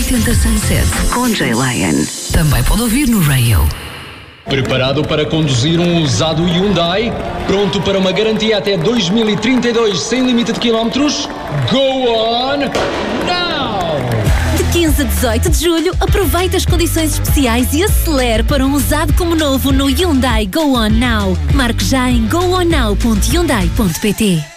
M80 Sunset com Jay Lion. Também pode ouvir no Radio. Preparado para conduzir um usado Hyundai? Pronto para uma garantia até 2032 sem limite de quilómetros? Go on now! De 15 a 18 de julho, aproveite as condições especiais e acelere para um usado como novo no Hyundai Go On Now. Marque já em gooonnow.hyundai.pt.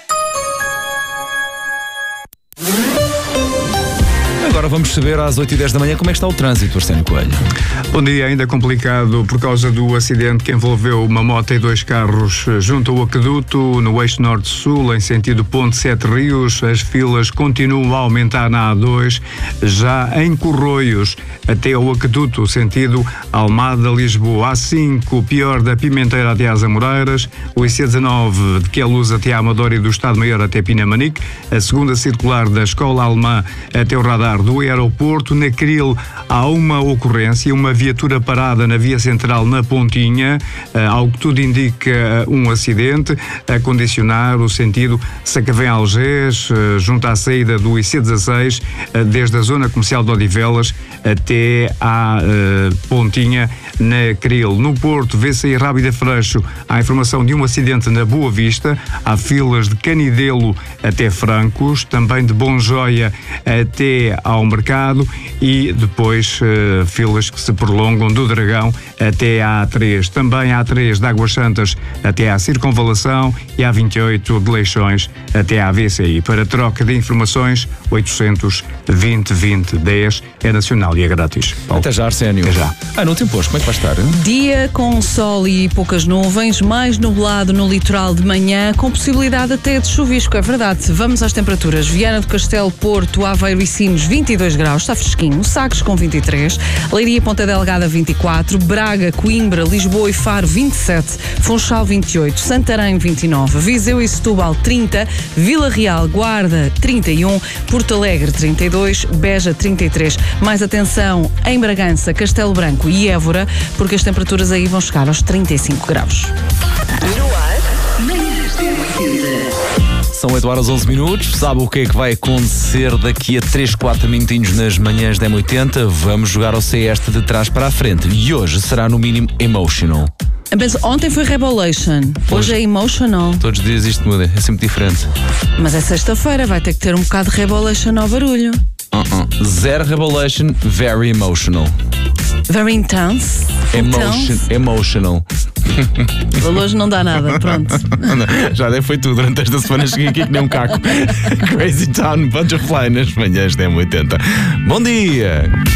Agora vamos saber às 8h10 da manhã como é que está o trânsito, Arsénio Coelho. Bom dia, ainda complicado por causa do acidente que envolveu uma moto e dois carros junto ao aqueduto, no eixo norte-sul, em sentido Ponte Sete Rios. As filas continuam a aumentar na A2, já em Corroios, até ao aqueduto, sentido Almada-Lisboa. A5, pior da Pimenteira até às Amoreiras. O IC19 de Queluz até à Amadora e do Estado-Maior até Pinamanique. A segunda circular da Escola Alemã até o radar do aeroporto. Na Cril há uma ocorrência, uma viatura parada na via central na Pontinha, ao que tudo indica um acidente, a condicionar o sentido Sacavém-Algés, junto à saída do IC16, desde a zona comercial de Odivelas até à Pontinha na Cril. No Porto, vê-se Rábida Freixo, há informação de um acidente na Boa Vista, há filas de Canidelo até Francos, também de Bonjoia até ao Mercado e depois filas que se prolongam do Dragão até à A3. Também à A3 de Águas Santas até à Circunvalação e à 28 de Leixões até à VCI. Para troca de informações, 820-2010 é nacional e é grátis. Paulo. Até já, Arsénio. Até já. No tempo hoje, como é que vai estar? Dia com sol e poucas nuvens, mais nublado no litoral de manhã, com possibilidade até de chuvisco, é verdade. Vamos às temperaturas. Viana do Castelo, Porto, Aveiro e Sines, 22 graus, está fresquinho. Sagres com 23, Leiria e Ponta Delgada 24, Braga, Coimbra, Lisboa e Faro 27, Funchal 28, Santarém 29, Viseu e Setúbal 30, Vila Real, Guarda 31, Porto Alegre 32, Beja 33. Mais atenção em Bragança, Castelo Branco e Évora, porque as temperaturas aí vão chegar aos 35 graus. São 8h11. Sabe o que é que vai acontecer daqui a 3, 4 minutinhos nas manhãs da M80? Vamos jogar ao CS de trás para a frente. E hoje será no mínimo emotional. Mas ontem foi Rebolation, hoje é emotional. Todos os dias isto muda, é sempre diferente. Mas é sexta-feira, vai ter que ter um bocado de Rebolation ao barulho. Zero Rebolation, very emotional. Very intense. Emotional. Hoje não dá nada, pronto. Já foi tudo durante esta semana. Cheguei aqui que nem um caco. Crazy Town Butterfly nas manhãs da M80. Bom dia!